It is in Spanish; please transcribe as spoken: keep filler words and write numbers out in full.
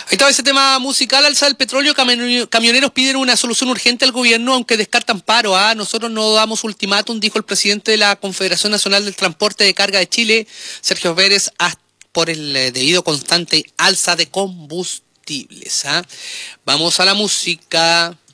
Ahí estaba ese tema musical, alza del petróleo, camioneros piden una solución urgente al gobierno, aunque descartan paro. ¿ah? Nosotros no damos ultimátum, dijo el presidente de la Confederación Nacional del Transporte de Carga de Chile, Sergio Pérez, por el debido constante alza de combustibles. ¿ah? Vamos a la música.